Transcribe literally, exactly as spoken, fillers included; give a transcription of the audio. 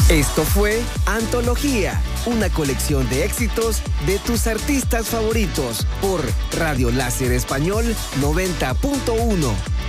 Esto fue Antología, una colección de éxitos de tus artistas favoritos por Radio Láser Español noventa punto uno.